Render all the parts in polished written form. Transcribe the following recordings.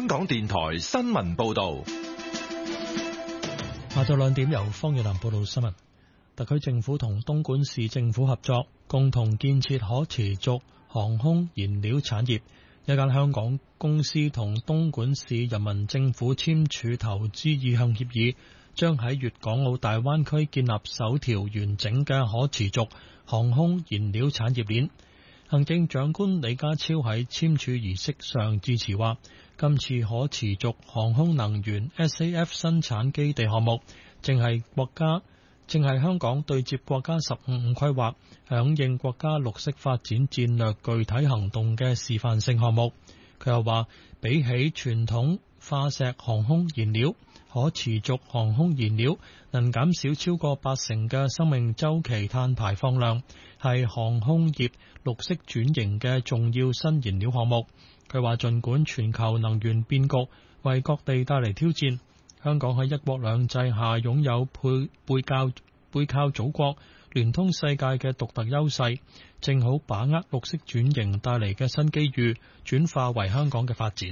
港電台新聞報道。 下晝2點由方月蘭報道新聞。特區政府同東莞市政府合作，共同建設可持續航空燃料產業。一間香港公司同東莞市人民政府簽署投資意向協議，將喺粵港澳大灣區建立首條完整嘅可持續航空燃料產業鏈。行政長官李家超喺簽署儀式上致辭話，今次可持續航空能源 SAF 生產基地項目，正係香港對接國家15規劃，響應國家綠色發展戰略具體行動嘅示範性項目。佢又話，比起傳統化石航空燃料，可持續航空燃料能減少超過80%嘅生命週期碳排放量，係航空業綠色轉型嘅重要新燃料項目。佢話，盡管全球能源變局為各地帶嚟挑戰，香港喺一國兩制下擁有背靠祖國、聯通世界嘅獨特優勢，正好把握綠色轉型帶嚟嘅新機遇，轉化為香港嘅發展。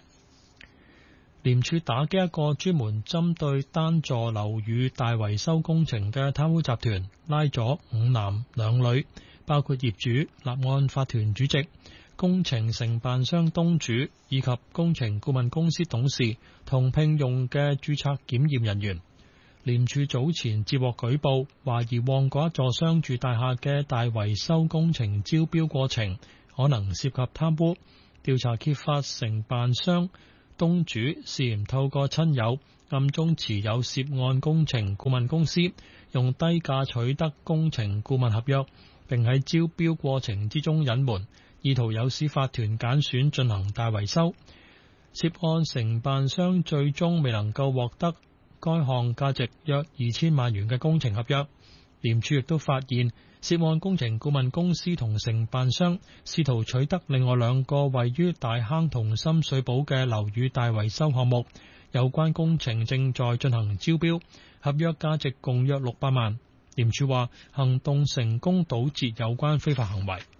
廉署打擊一個專門針對單座樓宇大維修工程嘅貪污集團，拉咗5男2女，包括業主、立案法團主席、工程承辦商東主以及工程顧問公司董事同聘用嘅註冊檢驗人員。廉署早前接獲舉報，懷疑旺角一座商住大廈嘅大維修工程招標過程可能涉及貪污。調查揭發承辦商東主涉嫌透過親友暗中持有涉案工程顧問公司，用低價取得工程顧問合約，並喺招標過程之中隱瞞，意圖誘使法團揀選進行大維修。涉案承辦商最終未能夠獲得該項價值約2000萬元嘅工程合約。廉署亦都發現涉案工程顧問公司同承辦商試圖取得另外2個位於大坑同深水埗嘅樓宇大維修項目，有關工程正在進行招標，合約價值共約600萬。廉署話行動成功堵截有關非法行為。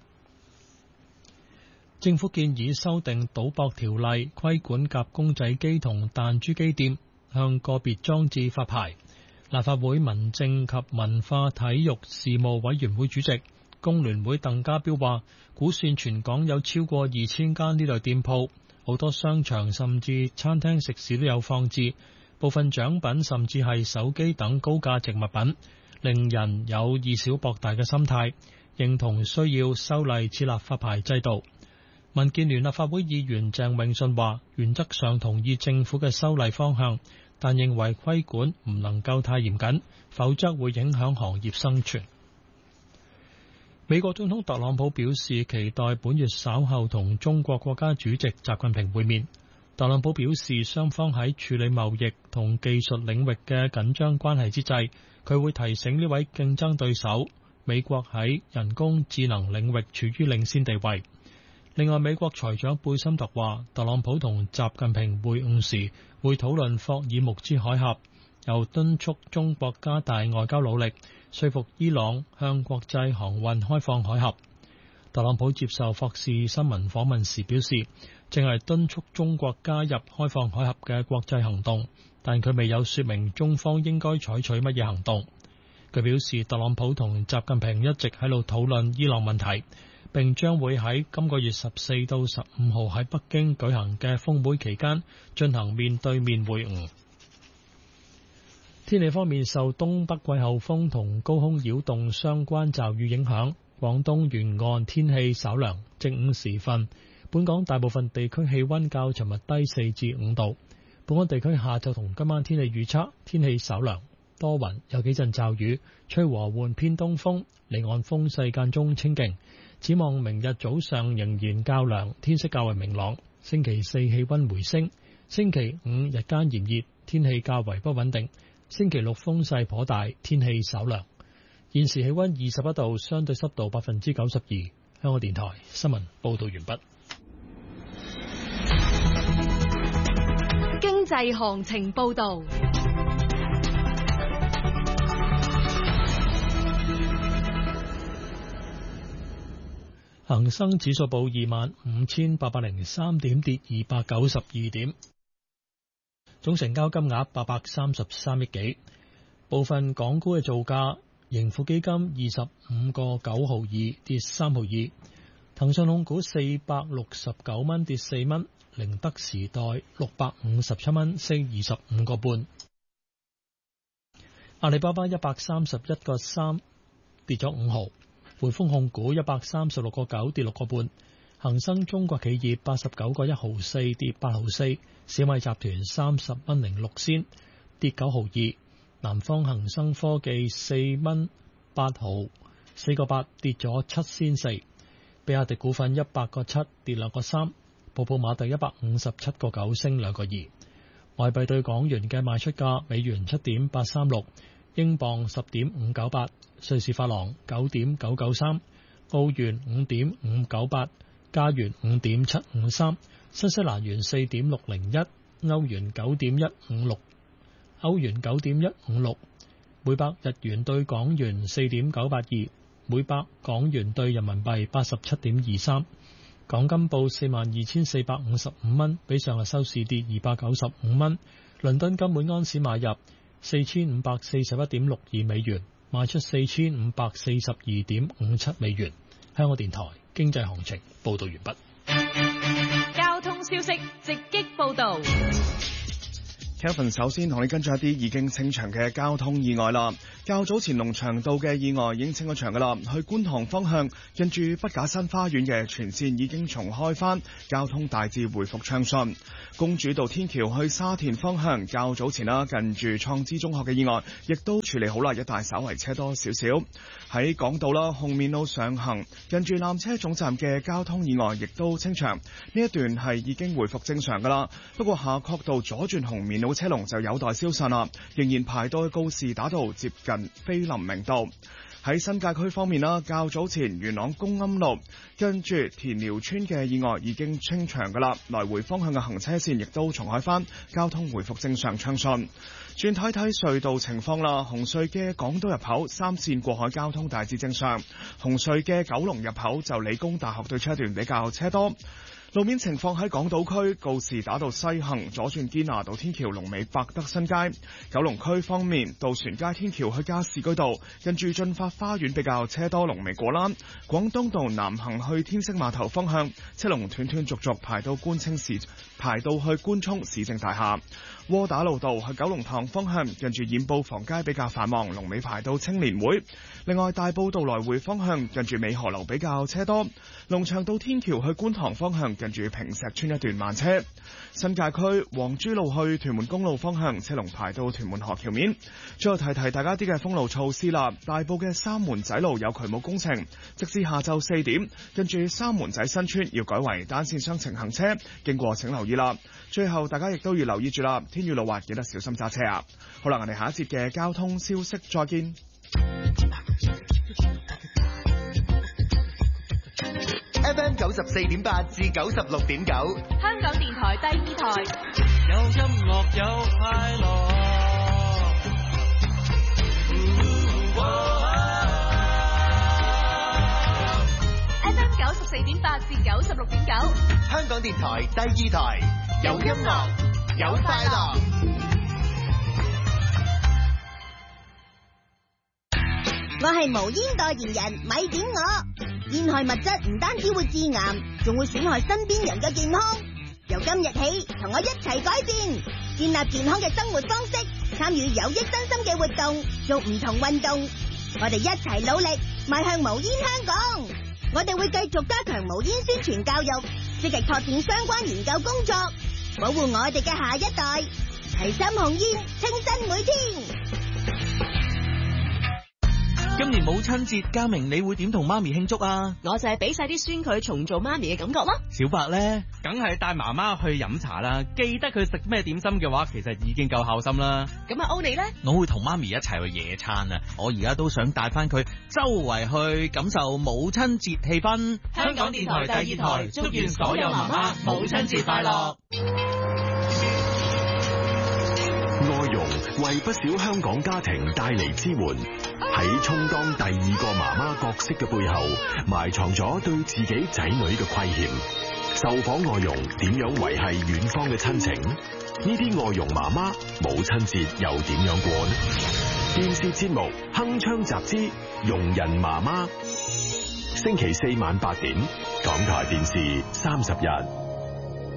政府建議修訂賭博條例，規管夾公仔機同彈珠機店，向個別裝置發牌。立法會民政及文化體育事務委員會主席工聯會鄧家彪話，估算全港有超過2000間呢類店鋪，好多商場甚至餐廳食肆都有放置，部分獎品甚至係手機等高價值物品，令人有以小博大嘅心態，認同需要修例設立發牌制度。民建聯立法會議員鄭泳舜話，原則上同意政府嘅修例方向，但認為規管唔能夠太嚴謹，否則會影響行業生存。美國總統特朗普表示期待本月稍後同中國國家主席習近平會面。特朗普表示，雙方喺處理貿易同技術領域嘅緊張關係之際，佢會提醒呢位競爭對手，美國喺人工智能領域處於領先地位。另外，美國財長貝森特話，特朗普同習近平會晤時會討論霍爾木茲海峽，又敦促中國加大外交努力，說服伊朗向國際航運開放海峽。特朗普接受霍士新聞訪問時表示，正係敦促中國加入開放海峽嘅國際行動，但佢未有說明中方應該採取乜嘢行動。佢表示，特朗普同習近平一直喺度討論伊朗問題，並將會喺今個月14到15號喺北京舉行嘅峰會期間進行面對面會晤。天氣方面，受東北季候風同高空擾動相關驟雨影響，廣東沿岸天氣稍涼。正午時分，本港大部分地區氣溫較尋日低4至5度。本港地區下晝同今晚天氣預測，天氣稍涼，多雲，有幾陣驟雨，吹和緩偏東風，離岸風勢間中清勁。展望明日早上仍然較涼，天色較為明朗。星期四氣溫回升，星期五日間炎熱，天氣較為不穩定。星期六風勢頗大，天氣稍涼。現時氣溫21度，相對濕度92%。香港電台新聞報道完畢。 經濟行情報道。 恒生指數報25,803點，跌292點。總成交金額833億幾。部分港股嘅造價，盈富基金25個9毫2，跌3毫2。騰訊控股469蚊，跌4蚊。寧德時代657蚊，升25個半。阿里巴巴131個3，跌咗5毫。匯豐控股136個9，跌6個半。恒生中國企業89個1毫4，跌8毫4。小米集團30蚊06仙，跌9毫2。南方恒生科技4蚊8毫4個8，跌咗7仙4。比亞迪股份100個7，跌2個3。寶寶馬第157個9，升2個2。外幣對港元嘅賣出價：美元7.836，英鎊10.598，瑞士法郎9.993，澳元5.598，加元5.753，新西蘭元4.601，歐元9.156，每百日元對港元4.982，每百港元對人民幣87.23。港金報42,455蚊，比上日收市跌295蚊。倫敦金每安士買入4,541.62美元，賣出4,542.57美元。香港電台經濟行情報道完畢。 交通消息直擊報道。 Kevin 首先同你跟進一啲已經清場嘅交通意外啦。較早前龍翔道嘅意外已經清咗場噶啦，去觀塘方向近住畢架山花園嘅全線已經重開返，交通大致回復暢順。公主道天橋去沙田方向較早前啦，近住創知中學嘅意外亦都處理好啦，一帶稍為車多少少。喺港島啦，紅棉路上行近住纜車總站嘅交通意外亦都清場，呢一段係已經回復正常噶啦。不過夏慤道左轉紅棉路車龍就有待消散啦，仍然排到去告士打道接近菲林明道。喺新界區方面啦，較早前元朗公庵路跟住田寮村嘅意外已經清場噶啦，來回方向嘅行車線亦都重開返，交通回復正常暢順。轉睇睇隧道情況啦，紅隧嘅港島入口3線過海交通大致正常，紅隧嘅九龍入口就理工大學對出一段比較車多。路面情況喺港島區告士打道西行左轉堅拿道天橋龍尾百德新街。九龍區方面，渡船街天橋去加士居道近住駿發花園比較車多，龍尾果欄。廣東道南行去天星碼頭方向車龍斷斷續續排到去官涌市政大廈。窩打老道去九龍塘方向近住染布房街比較繁忙，龍尾排到青年會。另外大埔道來回方向近住美荷樓比較車多。龍翔道天橋去觀塘方向近住坪石村一段慢車。新界區黃珠路去屯門公路方向車龍排到屯門河橋面。最後提提大家啲嘅封路措施啦，大埔嘅三門仔路有渠務工程，直至下晝4點，跟住三門仔新村要改為單線雙程行車，經過請留意啦。最後大家亦都要留意住啦，天雨路滑，記得小心揸車啊！好啦，我哋下一節嘅交通消息再見。 FM 94.8至96.9， 香港電台第二台， 有音樂有快樂。 FM 94.8至96.9， 香港電台第二台，有音樂有快樂。 我係無煙代言人，咪點我。煙害物質唔單止會致癌，仲會損害身邊人嘅健康。由今日起，同我一齊改善，建立健康嘅生活方式，參與有益身心嘅活動，做唔同運動。我哋一齊努力，邁向無煙香港。我哋會繼續加強無煙宣傳教育，積極拓展相關研究工作，保護我哋嘅下一代。齊心控煙，清新每天。 今年母親節，嘉明你會點同媽咪慶祝啊？ 我就係俾晒啲孫佢重做媽咪嘅感覺咯。 小白呢，梗係帶媽媽去飲茶啦，記得佢食咩點心嘅話，其實已經夠孝心啦。 咁啊，歐尼呢？ 我會同媽咪一齊去野餐啊！我而家都想帶翻佢周圍去感受母親節氣氛。 香港電台第二台，祝願所有媽媽母親節快樂。 外傭為不少香港家庭帶嚟支援，喺充當第二個媽媽角色嘅背後，埋藏咗對自己仔女嘅虧欠。受訪外傭點樣維繫遠方嘅親情？呢啲外傭媽媽母親節又點樣過呢？電視節目《鏗鏘集之傭人媽媽》，星期四晚8點，港台電視30日。